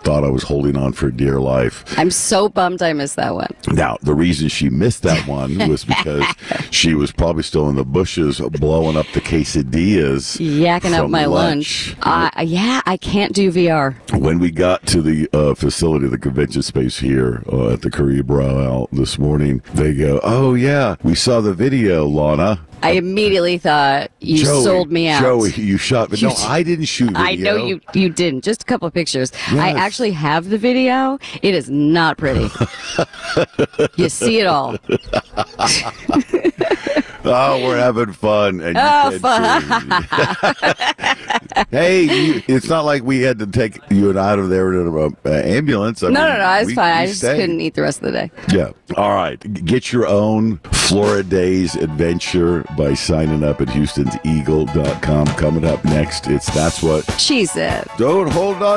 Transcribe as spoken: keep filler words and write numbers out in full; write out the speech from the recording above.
thought I was holding on for dear life. I'm so bummed I missed that one. Now, the reason she missed that one was because she was probably still in the bushes blowing up the quesadillas. Yakking up from my lunch. lunch. Uh, yeah, I can't do V R. When we got to the uh, facility, the convention space here uh, at the Caribe Royale this morning, they go, oh, yeah, we saw the video, Lana. I immediately thought you Joey, sold me out. Joey, you shot. But You no, did- I didn't shoot video. I know you you didn't. Just a couple of pictures. I Yes. actually have the video. It is not pretty. You see it all. Oh, we're having fun. And you Oh, can't see. Hey, you, it's not like we had to take you and out of there in an uh, ambulance. I No, mean, no, no. I was we- fine. we I just stayed. couldn't eat the rest of the day. Yeah. All right. Get your own Florida Days adventure by signing up at Houston's Eagle dot com. Coming up next, it's That's What. She said. Don't hold on